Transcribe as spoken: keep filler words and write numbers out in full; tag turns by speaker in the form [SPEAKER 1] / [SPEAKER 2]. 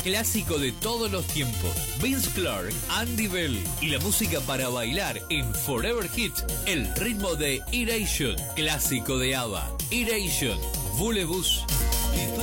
[SPEAKER 1] clásico de todos los tiempos. Vince Clarke, Andy Bell y la música para bailar en Forever Hits, el ritmo de Iration, clásico de ABBA. Iration, Voulez-vous.